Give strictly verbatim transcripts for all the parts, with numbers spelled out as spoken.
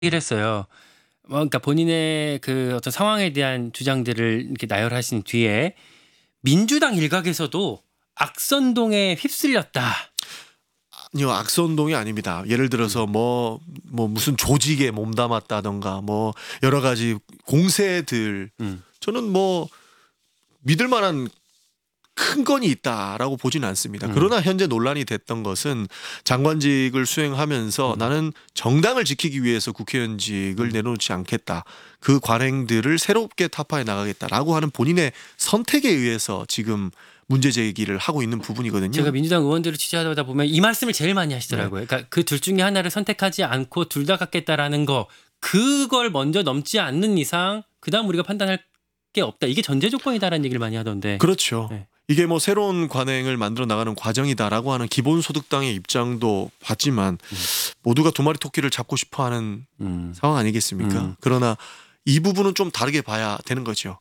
얘기를 했어요. 뭐 그러니까 본인의 그 어떤 상황에 대한 주장들을 이렇게 나열하신 뒤에 민주당 일각에서도 악선동에 휩쓸렸다. 아니요. 악선동이 아닙니다. 예를 들어서 뭐, 뭐 무슨 조직에 몸담았다든가 뭐 여러 가지 공세들 음. 저는 뭐 믿을 만한 큰 건이 있다라고 보지는 않습니다. 음. 그러나 현재 논란이 됐던 것은 장관직을 수행하면서 음. 나는 정당을 지키기 위해서 국회의원직을 음. 내놓지 않겠다. 그 관행들을 새롭게 타파해 나가겠다라고 하는 본인의 선택에 의해서 지금 문제 제기를 하고 있는 부분이거든요. 제가 민주당 의원들을 취재하다 보면 이 말씀을 제일 많이 하시더라고요. 네. 그러니까 그 둘 중에 하나를 선택하지 않고 둘 다 갖겠다라는 거, 그걸 먼저 넘지 않는 이상 그다음 우리가 판단할 게 없다. 이게 전제 조건이다라는 얘기를 많이 하던데. 그렇죠. 네. 이게 뭐 새로운 관행을 만들어 나가는 과정이다라고 하는 기본소득당의 입장도 봤지만 음. 모두가 두 마리 토끼를 잡고 싶어하는 음. 상황 아니겠습니까? 음. 그러나 이 부분은 좀 다르게 봐야 되는 거죠.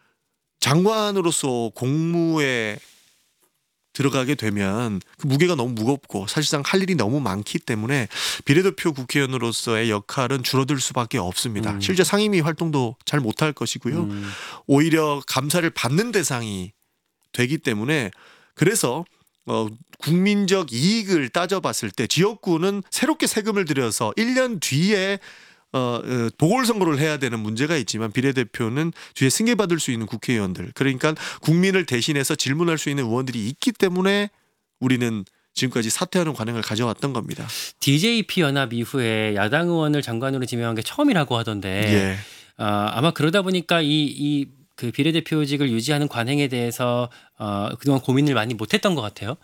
장관으로서 공무에 들어가게 되면 그 무게가 너무 무겁고 사실상 할 일이 너무 많기 때문에 비례대표 국회의원으로서의 역할은 줄어들 수밖에 없습니다. 음. 실제 상임위 활동도 잘 못할 것이고요. 음. 오히려 감사를 받는 대상이 되기 때문에 그래서 어, 국민적 이익을 따져봤을 때 지역구는 새롭게 세금을 들여서 일 년 뒤에 어, 어, 보궐선거를 해야 되는 문제가 있지만 비례대표는 뒤에 승계받을 수 있는 국회의원들, 그러니까 국민을 대신해서 질문할 수 있는 의원들이 있기 때문에 우리는 지금까지 사퇴하는 관행을 가져왔던 겁니다. 디제이피 연합 이후에 야당 의원을 장관으로 지명한 게 처음이라고 하던데 예. 어, 아마 그러다 보니까 이, 이 그 비례대표직을 유지하는 관행에 대해서 어, 그동안 고민을 많이 못했던 것 같아요.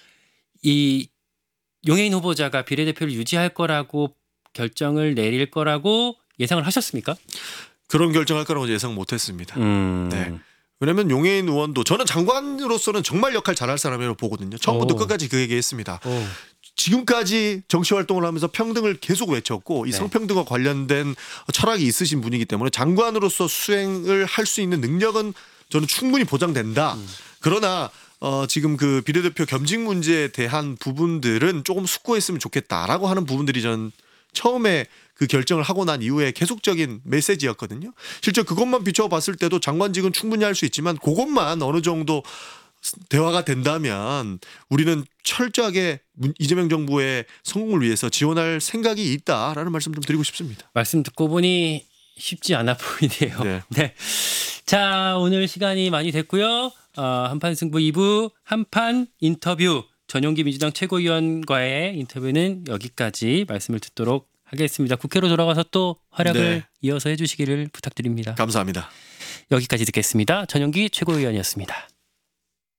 이 용해인 후보자가 비례대표를 유지할 거라고 결정을 내릴 거라고 예상을 하셨습니까? 그런 결정할 거라고 예상 못했습니다. 음. 네. 왜냐하면 용해인 의원도 저는 장관으로서는 정말 역할 잘할 사람이라고 보거든요. 처음부터 오. 끝까지 그 얘기했습니다. 오. 지금까지 정치 활동을 하면서 평등을 계속 외쳤고 이 네. 성평등과 관련된 철학이 있으신 분이기 때문에 장관으로서 수행을 할 수 있는 능력은 저는 충분히 보장된다. 음. 그러나 어, 지금 그 비례대표 겸직 문제에 대한 부분들은 조금 숙고했으면 좋겠다라고 하는 부분들이 전 처음에 그 결정을 하고 난 이후에 계속적인 메시지였거든요. 실제 그것만 비춰봤을 때도 장관직은 충분히 할 수 있지만 그것만 어느 정도 대화가 된다면 우리는 철저하게 이재명 정부의 성공을 위해서 지원할 생각이 있다라는 말씀 좀 드리고 싶습니다. 말씀 듣고 보니 쉽지 않아 보이네요. 네. 네. 자, 오늘 시간이 많이 됐고요. 어, 한판 승부 이 부 한판 인터뷰 전용기 민주당 최고위원과의 인터뷰는 여기까지 말씀을 듣도록 하겠습니다. 국회로 돌아가서 또 활약을 네. 이어서 해주시기를 부탁드립니다. 감사합니다. 여기까지 듣겠습니다. 전용기 최고위원이었습니다.